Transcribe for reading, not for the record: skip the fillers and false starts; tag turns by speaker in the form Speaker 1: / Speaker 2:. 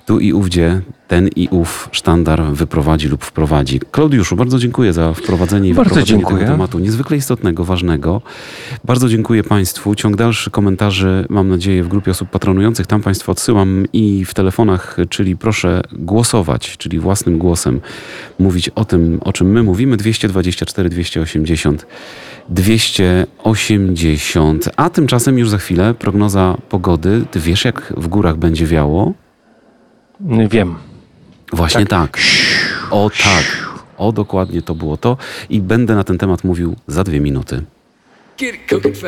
Speaker 1: tu i ówdzie ten i ów sztandar wyprowadzi lub wprowadzi. Klaudiuszu, bardzo dziękuję za wprowadzenie i
Speaker 2: Bardzo
Speaker 1: wyprowadzenie
Speaker 2: dziękuję.
Speaker 1: tego tematu niezwykle istotnego, ważnego. Bardzo dziękuję Państwu. Ciąg dalszy komentarzy, mam nadzieję, w grupie osób patronujących. Tam Państwu odsyłam i w telefonach, czyli proszę głosować, czyli własnym głosem mówić o tym, o czym my mówimy. 224 280 280. A tymczasem już za chwilę prognoza pogody. Ty wiesz, jak w górach będzie wiało?
Speaker 2: Wiem.
Speaker 1: Właśnie tak. O tak. O dokładnie to było to. I będę na ten temat mówił za 2 minuty.